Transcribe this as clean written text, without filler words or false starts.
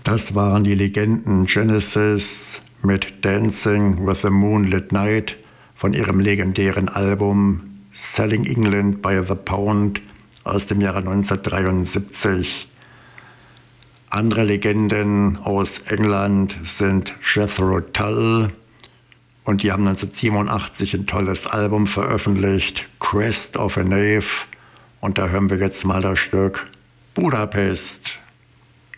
Das waren die Legenden Genesis mit Dancing with the Moonlit Night von ihrem legendären Album Selling England by the Pound aus dem Jahre 1973. Andere Legenden aus England sind Jethro Tull und die haben 1987 ein tolles Album veröffentlicht, Quest of a Knave, und da hören wir jetzt mal das Stück Budapest.